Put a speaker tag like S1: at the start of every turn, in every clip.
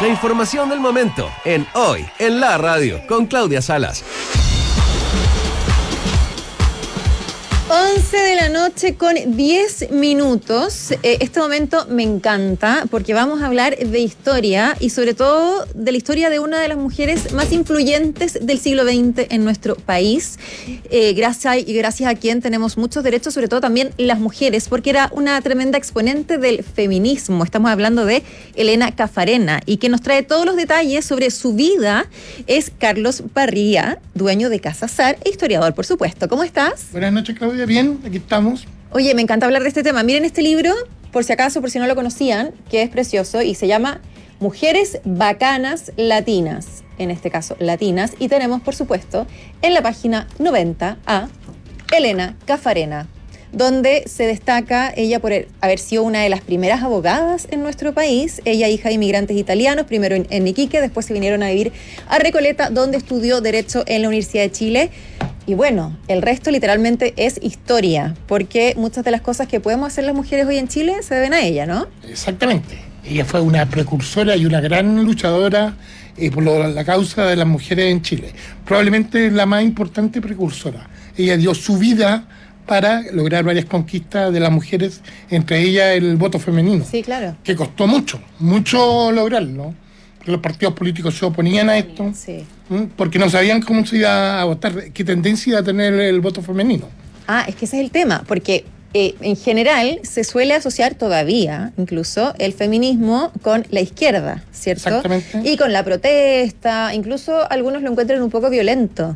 S1: La información del momento en Hoy en la Radio con Claudia Salas.
S2: 11 de la noche con 10 minutos. Este momento me encanta porque vamos a hablar de historia y sobre todo de la historia de una de las mujeres más influyentes del siglo XX en nuestro país. Gracias a quien tenemos muchos derechos, sobre todo también las mujeres, porque era una tremenda exponente del feminismo. Estamos hablando de Elena Caffarena, y quien nos trae todos los detalles sobre su vida es Carlos Barría, dueño de Casa Sar e historiador, por supuesto. ¿Cómo estás?
S3: Buenas noches, Claudia. Bien, aquí estamos.
S2: Oye, me encanta hablar de este tema. Miren este libro, por si acaso, por si no lo conocían, que es precioso y se llama Mujeres Bacanas Latinas, en este caso latinas, y tenemos, por supuesto, en la página 90 a Elena Caffarena, donde se destaca ella por haber sido una de las primeras abogadas en nuestro país. Ella, hija de inmigrantes italianos, primero en Iquique, después se vinieron a vivir a Recoleta, donde estudió Derecho en la Universidad de Chile. Y bueno, el resto literalmente es historia, porque muchas de las cosas que podemos hacer las mujeres hoy en Chile se deben a ella, ¿no?
S3: Exactamente. Ella fue una precursora y una gran luchadora por la causa de las mujeres en Chile. Probablemente la más importante precursora. Ella dio su vida para lograr varias conquistas de las mujeres, entre ellas el voto femenino.
S2: Sí, claro.
S3: Que costó mucho lograrlo. Los partidos políticos se oponían a esto,
S2: sí,
S3: porque no sabían cómo se iba a votar, qué tendencia iba a tener el voto femenino.
S2: Ah, es que ese es el tema, porque en general se suele asociar todavía, incluso, el feminismo con la izquierda, ¿cierto?
S3: Exactamente.
S2: Y con la protesta, incluso algunos lo encuentran un poco violento.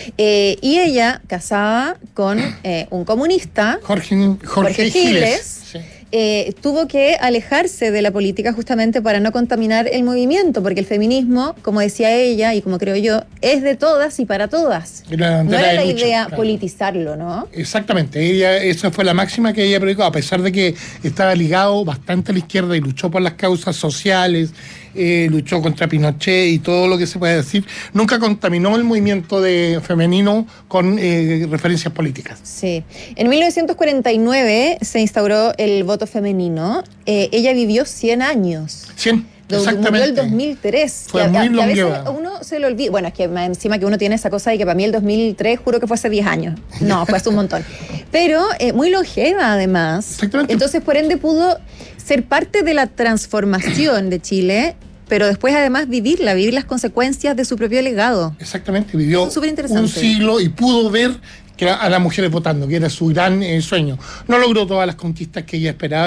S2: Y ella, casada con un comunista, Jorge Giles,
S3: sí.
S2: Tuvo que alejarse de la política justamente para no contaminar el movimiento, porque el feminismo, como decía ella y como creo yo, es de todas y para todas. No era la idea politizarlo, ¿no?
S3: Exactamente, esa fue la máxima que ella predicó, a pesar de que estaba ligado bastante a la izquierda y luchó por las causas sociales, luchó contra Pinochet y todo lo que se puede decir. Nunca contaminó el movimiento femenino con referencias políticas.
S2: Sí. En 1949 se instauró el voto femenino. Ella vivió 100 años.
S3: 100, exactamente.
S2: Murió el 2003.
S3: Fue muy longeva.
S2: A veces uno se lo olvida. Bueno, es que más encima que uno tiene esa cosa de que para mí el 2003, juro que fue hace 10 años. No, fue hace un montón. Pero muy longeva, además.
S3: Exactamente.
S2: Entonces, por ende, pudo ser parte de la transformación de Chile, pero después además vivir las consecuencias de su propio legado.
S3: Exactamente, vivió un siglo y pudo ver que a las mujeres votando, que era su gran sueño. No logró todas las conquistas que ella esperaba.